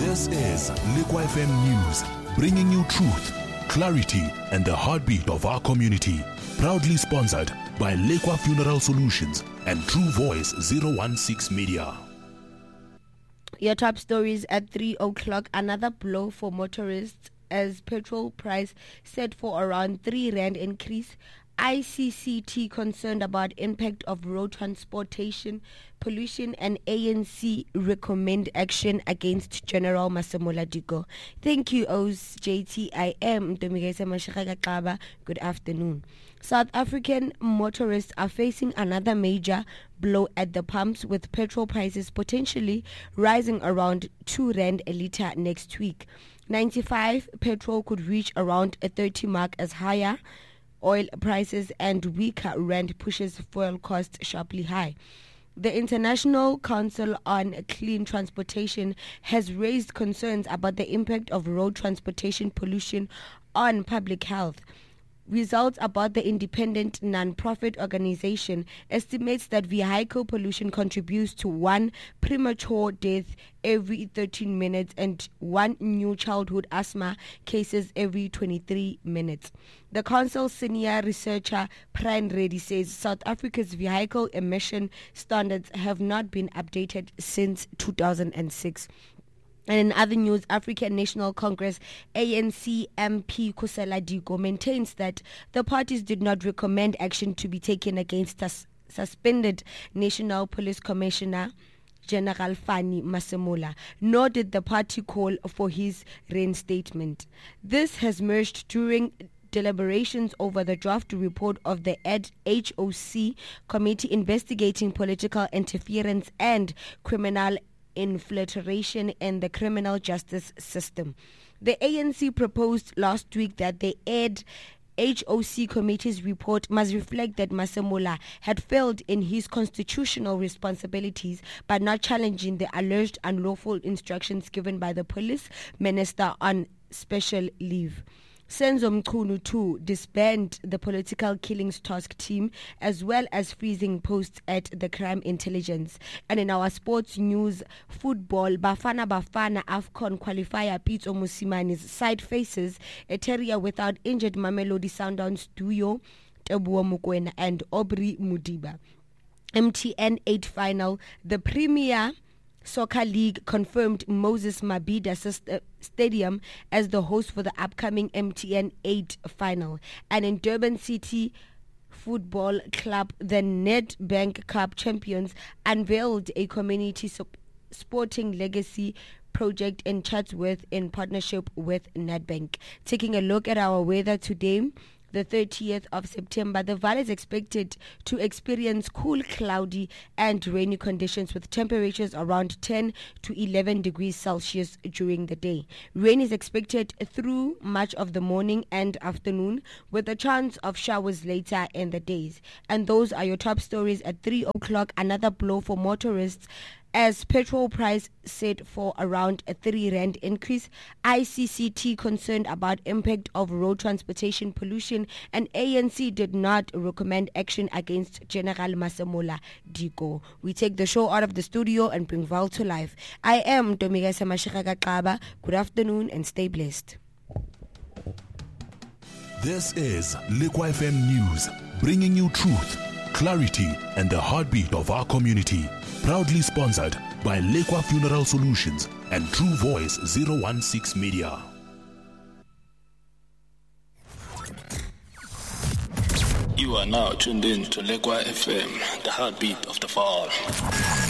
This is Lekwa FM News, bringing you truth, clarity, and the heartbeat of our community. Proudly sponsored by Lekwa Funeral Solutions and True Voice 016 Media. Your top stories at 3 o'clock. Another blow for motorists as petrol price set for around 3 rand increase. ICCT concerned about impact of road transportation, pollution, and ANC recommend action against General Masemola Diko. Thank you, OSJT. I am Ntomigesa Mashikaka. Good afternoon. South African motorists are facing another major blow at the pumps, with petrol prices potentially rising around 2 rand a litre next week. 95 petrol could reach around a 30 mark as higher oil prices and weaker rand pushes fuel costs sharply high. The International Council on Clean Transportation has raised concerns about the impact of road transportation pollution on public health. Results about the independent non-profit organization estimates that vehicle pollution contributes to 1 premature death every 13 minutes and 1 new childhood asthma cases every 23 minutes. The council's senior researcher, Prine Reddy, says South Africa's vehicle emission standards have not been updated since 2006. And in other news, African National Congress ANC MP Khusela Diko maintains that the parties did not recommend action to be taken against suspended National Police Commissioner General Fani Masemola, nor did the party call for his reinstatement. This has emerged during deliberations over the draft report of the HOC committee investigating political interference and criminal infiltration in the criminal justice system. The ANC proposed last week that the HOC committee's report must reflect that Masemola had failed in his constitutional responsibilities by not challenging the alleged unlawful instructions given by the police minister on special leave. Senzo Mchunu too disbanded the political killings task team as well as freezing posts at the crime intelligence. And in our sports news, football, Bafana AFCON qualifier Pitso Mosimani's side faces a terrier without injured Mamelodi Sundowns duo Teboho Mokoena and Aubrey Mudiba. MTN 8 final, the Premier Soccer League confirmed Moses Mabhida Stadium as the host for the upcoming MTN 8 final. And in Durban City Football Club, the Nedbank Cup champions unveiled a community sporting legacy project in Chatsworth in partnership with Nedbank. Taking a look at our weather today, the 30th of September, the valley is expected to experience cool, cloudy and rainy conditions with temperatures around 10 to 11 degrees Celsius during the day. Rain is expected through much of the morning and afternoon with a chance of showers later in the days. And those are your top stories at 3 o'clock. Another blow for motorists as petrol price set for around a 3 rand increase. ICCT concerned about impact of road transportation pollution, and ANC did not recommend action against General Masemola Diko. We take the show out of the studio and bring Val to life. I am Ntomigesa Mashikaka. Good afternoon and stay blessed. This is Lekwa FM News, bringing you truth, clarity, and the heartbeat of our community. Proudly sponsored by Lekwa Funeral Solutions and True Voice 016 Media. You are now tuned in to Lekwa FM, the heartbeat of the fall.